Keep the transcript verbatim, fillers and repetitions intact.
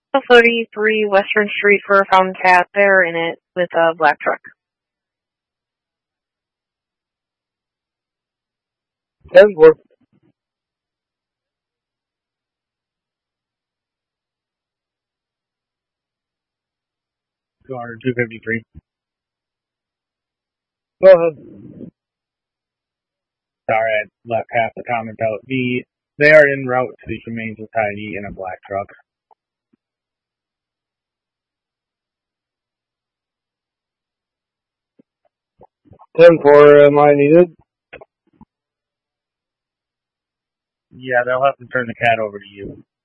thirty-three Western Street for a found cat there in it with a black truck. ten four. Car two fifty-three. Go ahead. Sorry, I left half the comment out. The They are en route to the Humane Society in a black truck. ten four, am I needed? Yeah, they'll have to turn the cat over to you.